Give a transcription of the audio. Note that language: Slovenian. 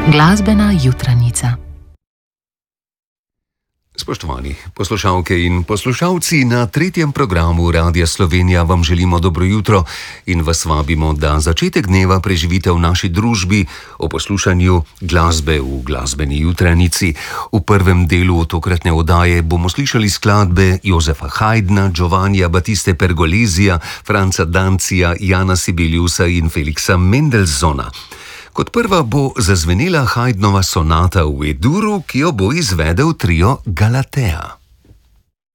Glasbena jutranica. Spoštovani poslušalke in poslušalci, na tretjem programu Radia Slovenija vam želimo dobro jutro in vas vabimo, da začetek dneva preživite v naši družbi o poslušanju glasbe v glasbeni jutranici. V prvem delu tokratne oddaje bomo slišali skladbe Josefa Haydna, Giovannija Battiste Pergolesija, Franza Danzija, Jana Sibeliusa in Felixa Mendelssohna. Kot prva bo zazvenela Haydnova sonata v E-duru, ki jo bo izvedel trio Galatea.